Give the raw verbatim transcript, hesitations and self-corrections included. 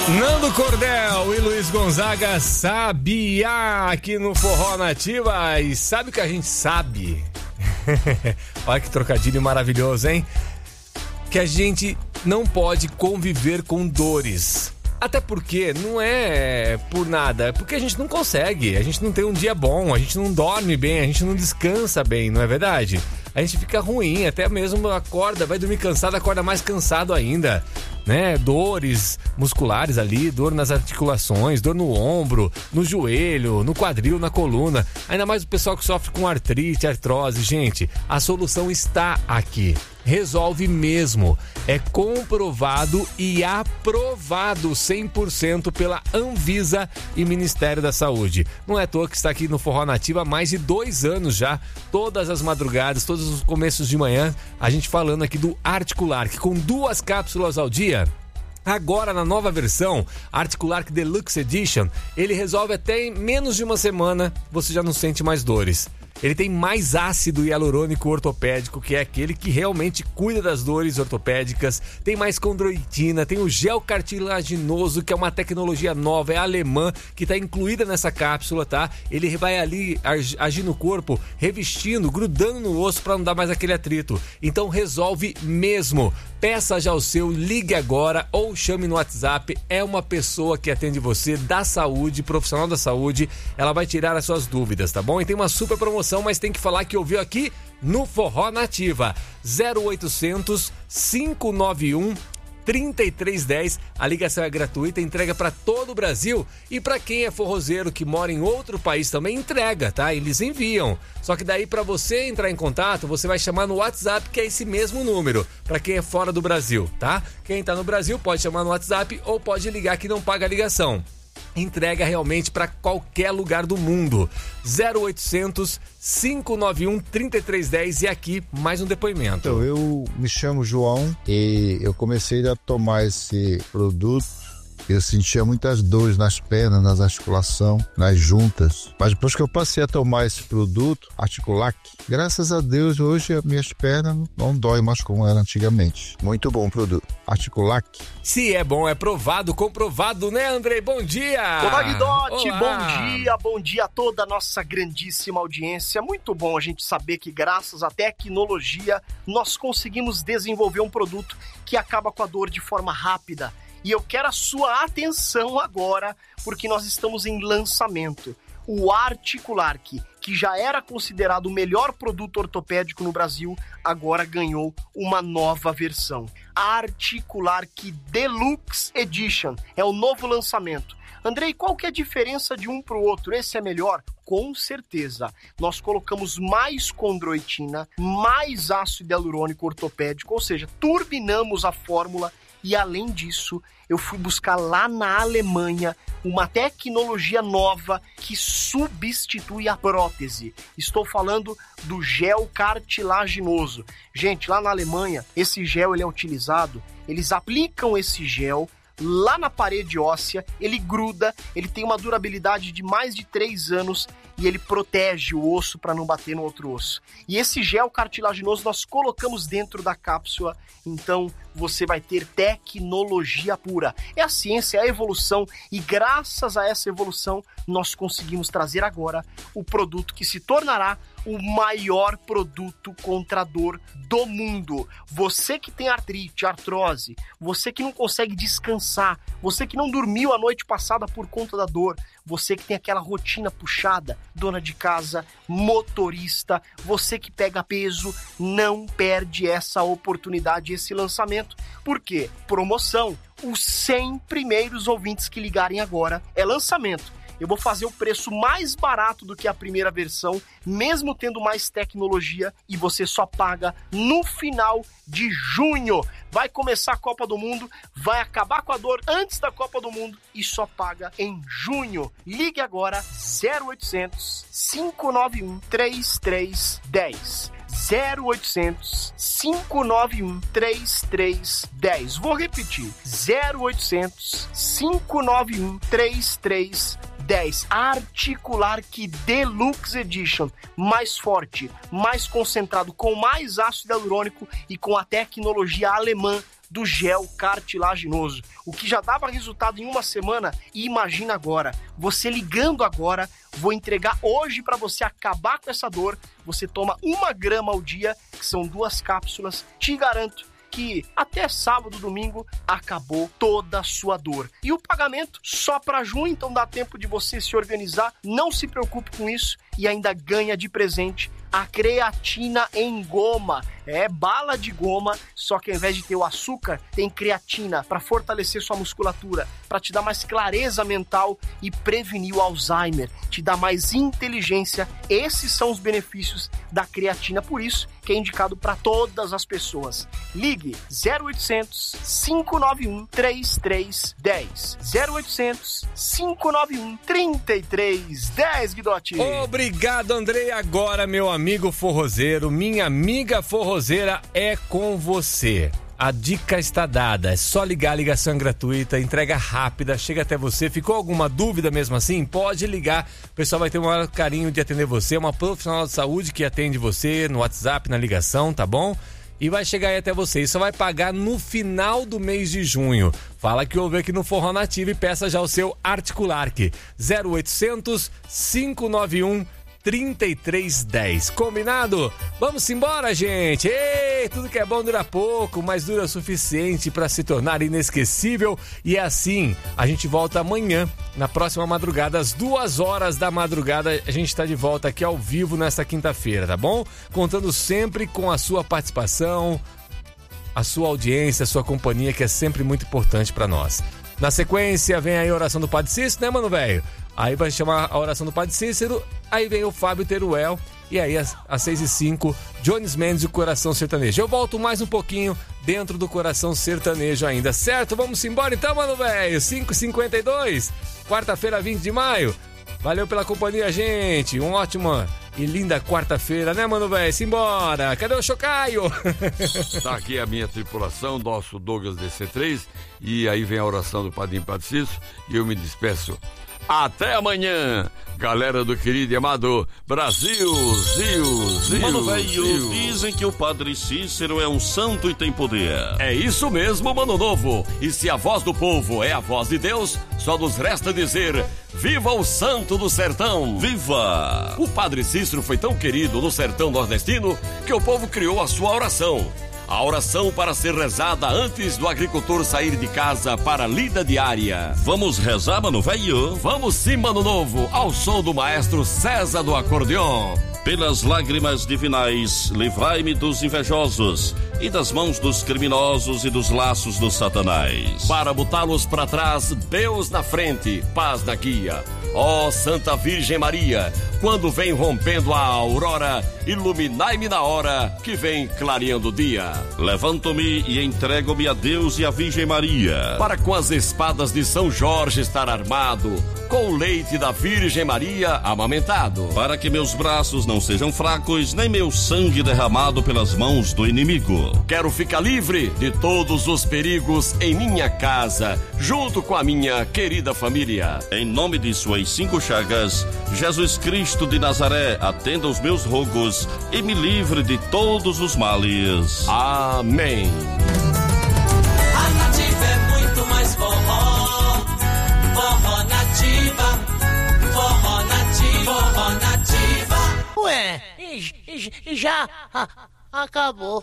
Nando Cordel e Luiz Gonzaga, Sabiá, aqui no Forró Nativa. E sabe o que a gente sabe? Olha que trocadilho maravilhoso, hein? Que a gente não pode conviver com dores. Até porque não é por nada, é porque a gente não consegue, a gente não tem um dia bom, a gente não dorme bem, a gente não descansa bem, não é verdade? A gente fica ruim, até mesmo acorda, vai dormir cansado, acorda mais cansado ainda, né? Dores musculares ali, dor nas articulações, dor no ombro, no joelho, no quadril, na coluna. Ainda mais o pessoal que sofre com artrite, artrose. Gente, a solução está aqui. Resolve mesmo. É comprovado e aprovado cem por cento pela Anvisa e Ministério da Saúde. Não é à toa que está aqui no Forró Nativa há mais de dois anos já. Todas as madrugadas, todos os começos de manhã, a gente falando aqui do Articular, que com duas cápsulas ao dia, agora na nova versão, Articular Deluxe Edition, ele resolve até em menos de uma semana, você já não sente mais dores. Ele tem mais ácido hialurônico ortopédico, que é aquele que realmente cuida das dores ortopédicas. Tem mais condroitina, tem o gel cartilaginoso, que é uma tecnologia nova, é alemã, que está incluída nessa cápsula, tá? Ele vai ali agir no corpo, revestindo, grudando no osso para não dar mais aquele atrito. Então resolve mesmo. Peça já o seu, ligue agora ou chame no WhatsApp. É uma pessoa que atende você da saúde, profissional da saúde. Ela vai tirar as suas dúvidas, tá bom? E tem uma super promoção, mas tem que falar que ouviu aqui no Forró Nativa. zero oitocentos, cinco nove um, trinta e três dez. A ligação é gratuita, entrega para todo o Brasil. E para quem é forrozeiro que mora em outro país também, entrega, tá? Eles enviam. Só que daí, para você entrar em contato, você vai chamar no WhatsApp, que é esse mesmo número, para quem é fora do Brasil, tá? Quem tá no Brasil pode chamar no WhatsApp ou pode ligar, que não paga a ligação. Entrega realmente para qualquer lugar do mundo. zero oitocentos, cinco nove um, trinta e três dez. E aqui mais um depoimento. Então, eu me chamo João e eu comecei a tomar esse produto. Eu sentia muitas dores nas pernas, nas articulações, nas juntas. Mas depois que eu passei a tomar esse produto, Articulac, graças a Deus, hoje as minhas pernas não doem mais como era antigamente. Muito bom o produto. Articulac. Se é bom, é provado, comprovado, né, Andrei? Bom dia! Olá, Guidotti! Bom dia, bom dia a toda a nossa grandíssima audiência. Muito bom a gente saber que, graças à tecnologia, nós conseguimos desenvolver um produto que acaba com a dor de forma rápida. E eu quero a sua atenção agora, porque nós estamos em lançamento. O Articular, que já era considerado o melhor produto ortopédico no Brasil, agora ganhou uma nova versão. Articular Deluxe Edition é o novo lançamento. Andrei, qual que é a diferença de um para o outro? Esse é melhor? Com certeza. Nós colocamos mais condroitina, mais ácido hialurônico ortopédico, ou seja, turbinamos a fórmula. E além disso, eu fui buscar lá na Alemanha uma tecnologia nova que substitui a prótese. Estou falando do gel cartilaginoso. Gente, lá na Alemanha, esse gel ele é utilizado, eles aplicam esse gel lá na parede óssea, ele gruda, ele tem uma durabilidade de mais de três anos e ele protege o osso para não bater no outro osso. E esse gel cartilaginoso nós colocamos dentro da cápsula, então você vai ter tecnologia pura. É a ciência, é a evolução, e graças a essa evolução nós conseguimos trazer agora o produto que se tornará o maior produto contra a dor do mundo. Você que tem artrite, artrose, você que não consegue descansar, você que não dormiu a noite passada por conta da dor, você que tem aquela rotina puxada, dona de casa, motorista, você que pega peso, não perde essa oportunidade, esse lançamento. Por quê? Promoção. Os cem primeiros ouvintes que ligarem agora é lançamento. Eu vou fazer o preço mais barato do que a primeira versão, mesmo tendo mais tecnologia, e você só paga no final de junho. Vai começar a Copa do Mundo, vai acabar com a dor antes da Copa do Mundo e só paga em junho. Ligue agora zero oitocentos, cinco nove um, três três um zero. zero oitocentos, cinco nove um, três três um zero. Vou repetir. zero oitocentos, cinco nove um, três três um zero. Articular Deluxe Edition, mais forte, mais concentrado, com mais ácido hialurônico e com a tecnologia alemã do gel cartilaginoso, o que já dava resultado em uma semana. E imagina agora, você ligando agora, vou entregar hoje para você acabar com essa dor. Você toma uma grama ao dia, que são duas cápsulas, te garanto que até sábado, domingo, acabou toda a sua dor. E o pagamento só para junho, então dá tempo de você se organizar, não se preocupe com isso e ainda ganha de presente a creatina em goma. É bala de goma, só que ao invés de ter o açúcar, tem creatina para fortalecer sua musculatura, para te dar mais clareza mental e prevenir o Alzheimer, te dar mais inteligência. Esses são os benefícios da creatina, por isso que é indicado para todas as pessoas. Ligue zero oitocentos, cinco nove um, três três um zero. zero oitocentos, cinco nove um, três três um zero, Guidotti. Obrigado, Andrei. Agora, meu amigo forrozeiro, minha amiga forrozeira, é com você. A dica está dada, é só ligar, ligação gratuita, entrega rápida, chega até você. Ficou alguma dúvida mesmo assim? Pode ligar, o pessoal vai ter o maior carinho de atender você, uma profissional de saúde que atende você no WhatsApp, na ligação, tá bom? E vai chegar aí até você, e só vai pagar no final do mês de junho. Fala que ouve aqui no Forró Nativa e peça já o seu Articulark. zero oitocentos, cinco nove um, três três um zero. Combinado? Vamos embora, gente! Ei, tudo que é bom dura pouco, mas dura o suficiente para se tornar inesquecível. E é assim, a gente volta amanhã, na próxima madrugada, às duas horas da madrugada. A gente está de volta aqui ao vivo nesta quinta-feira, tá bom? Contando sempre com a sua participação, a sua audiência, a sua companhia, que é sempre muito importante para nós. Na sequência, vem aí a oração do Padre Cícero, né, mano, velho? Aí vai chamar a oração do Padre Cícero, aí vem o Fábio Teruel, e aí às, às seis e cinco, Jones Mendes e o Coração Sertanejo. Eu volto mais um pouquinho dentro do Coração Sertanejo ainda, certo? Vamos embora então, mano, velho? cinco e cinquenta e dois, quarta-feira, vinte de maio. Valeu pela companhia, gente. Um ótimo e linda quarta-feira, né, mano, velho? Simbora. Cadê o Chocaio? Tá aqui a minha tripulação, nosso Douglas D C três, e aí vem a oração do Padrinho Padre Cícero, e eu me despeço. Até amanhã, galera do querido e amado Brasil, Zil, Zil. Mano velho, dizem que o Padre Cícero é um santo e tem poder. É isso mesmo, mano novo. E se a voz do povo é a voz de Deus, só nos resta dizer: viva o santo do sertão! Viva! O Padre Cícero foi tão querido no sertão nordestino que o povo criou a sua oração. A oração para ser rezada antes do agricultor sair de casa para a lida diária. Vamos rezar, mano velho? Vamos sim, mano novo, ao som do maestro César do acordeon. Pelas lágrimas divinais, livrai-me dos invejosos e das mãos dos criminosos e dos laços do Satanás. Para botá-los para trás, Deus na frente, paz na guia. Ó oh, Santa Virgem Maria, quando vem rompendo a aurora, iluminai-me na hora que vem clareando o dia. Levanto-me e entrego-me a Deus e a Virgem Maria, para com as espadas de São Jorge estar armado, com o leite da Virgem Maria amamentado, para que meus braços não sejam fracos, nem meu sangue derramado pelas mãos do inimigo. Quero ficar livre de todos os perigos em minha casa, junto com a minha querida família. Em nome de suas cinco chagas, Jesus Cristo de Nazaré, atenda os meus rogos e me livre de todos os males. Amém. A Nativa é muito mais forró, forró nativa, forró nativa, forró nativa. Ué, e, e, e já a, acabou.